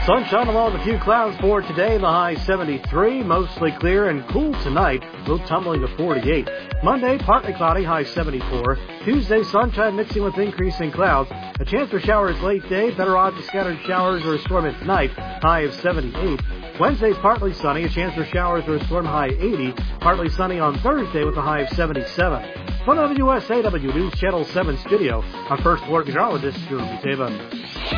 Sunshine along with a few clouds for today. The high 73, mostly clear and cool tonight. Low tumbling to 48. Monday, partly cloudy, high 74. Tuesday, sunshine mixing with increasing clouds. A chance for showers late day. Better odds of scattered showers or a storm at night. High of 78. Wednesday's partly sunny. A chance for showers or a storm, high 80. Partly sunny on Thursday with a high of 77. From the WSAW News Channel 7 studio, our first alert meteorologist, Drew Taven.